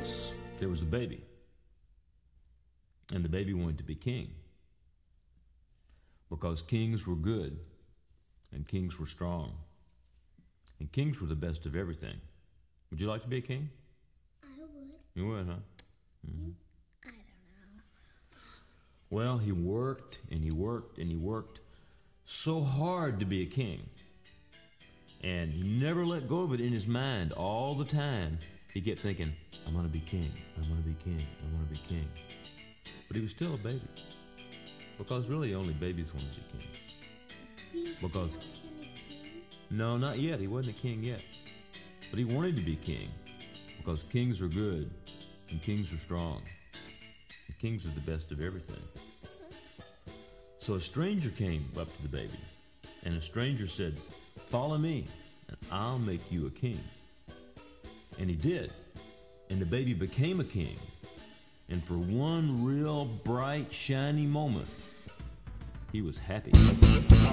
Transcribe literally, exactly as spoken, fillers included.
Once there was a baby, and the baby wanted to be king because kings were good and kings were strong and kings were the best of everything. Would you like to be a king? I would. You would, huh? Mm-hmm. I don't know. Well, he worked and he worked and he worked so hard to be a king, and he never let go of it in his mind. All the time he kept thinking, I'm going to be king, I'm going to be king, I'm going to be king. But he was still a baby, because really only babies want to be kings. He Because, wasn't a king? no, not yet. He wasn't a king yet. But he wanted to be king, because kings are good and kings are strong. And kings are the best of everything. So a stranger came up to the baby, and a stranger said, follow me, and I'll make you a king. And he did, and the baby became a king. And for one real bright, shiny moment, he was happy.